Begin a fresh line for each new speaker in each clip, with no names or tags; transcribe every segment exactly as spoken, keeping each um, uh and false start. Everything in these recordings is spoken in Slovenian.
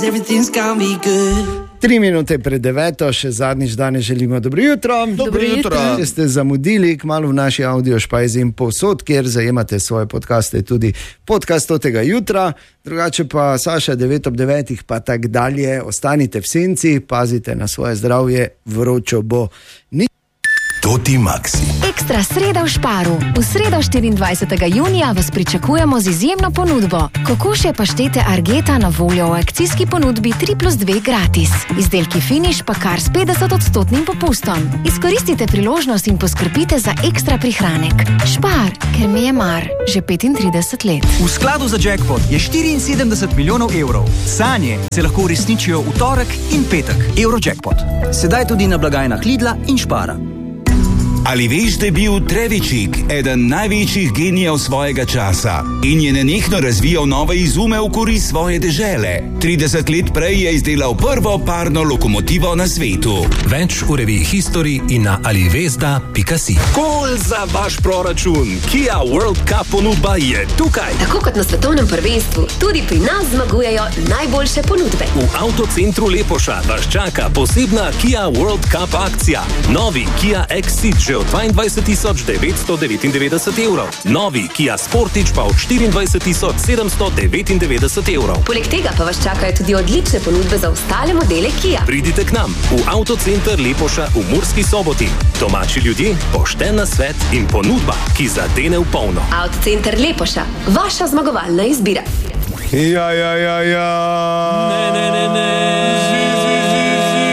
Tri minute pred deveto, še zadnjič danes želimo dobro jutro.
Dobro jutro.
Če ste zamudili, kmalu v naši audio špajzi in povsod, kjer zajemate svoje podcaste, tudi podcast tega jutra. Drugače pa Saša, devet ob devetih, pa tak dalje. Ostanite v senci, pazite na svoje zdravje, vročo bo. Ni...
Toti Maxi.
Ekstra sreda v Šparu. V sredo štiriindvajsetega junija vas pričakujemo z izjemno ponudbo. Kokošje paštete Argeta na voljo v akcijski ponudbi tri plus dve gratis. Izdelki Finish pa kar s petdeset odstotnim popustom. Izkoristite priložnost in poskrbite za ekstra prihranek. Špar, ker mi je mar. Že petintrideset let.
V skladu za jackpot je štiriinsedemdeset milijonov evrov. Sanje se lahko uresničijo v torek in petek. Eurojackpot. Sedaj tudi na blagajnah Lidla in Špara.
Ali veš, da je bil Trevičik eden največjih genijev svojega časa in je nenehno razvijal nove izume v korist svoje dežele? trideset let prej je izdelal prvo parno lokomotivo na svetu.
Več v reviji History in na alivezda pika si.
Gol za vaš proračun. Kia World Cup ponudba je tukaj.
Tako kot na svetovnem prvenstvu, tudi pri nas zmagujejo najboljše ponudbe.
V Avtocentru Lepoša vas čaka posebna Kia World Cup akcija. Novi Kia Exit že od dvaindvajset tisoč devetsto devetindevetdeset evrov. Novi Kia Sportage pa od štiriindvajset tisoč sedemsto devetindevetdeset evrov.
Poleg tega pa vas čakajo tudi odlične ponudbe za ostale modele Kia.
Pridite k nam v Avtocenter Lepoša v Murski Soboti. Domači ljudje, pošten nasvet in ponudba, ki zadene v polno.
Avtocenter Lepoša, vaša zmagovalna izbira.
Ja, ja, ja, ja.
Ne, ne, ne, ne. Zi, zi, zi, zi.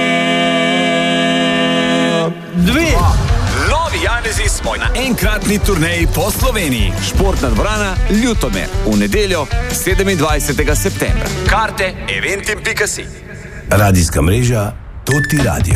Dve.
Novi Janezi smo na enkratni turneji po Sloveniji. Športna dvorana Ljutomer v nedeljo sedemindvajsetega septembra. Karte eventim pika si.
Radijska mreža Toti Radio.